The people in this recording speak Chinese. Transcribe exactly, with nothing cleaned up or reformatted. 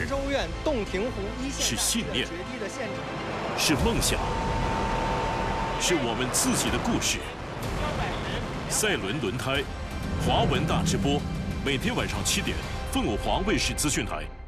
州院洞庭湖一线是信念， 决堤的现场， 是梦想，是我们自己的故事。赛轮轮胎，华文大直播，每天晚上七点，凤凰卫视资讯台。